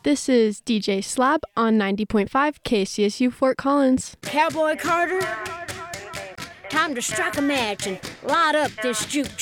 This is DJ Slab on 90.5 KCSU Fort Collins. Cowboy Carter, time to strike a match and light up this juke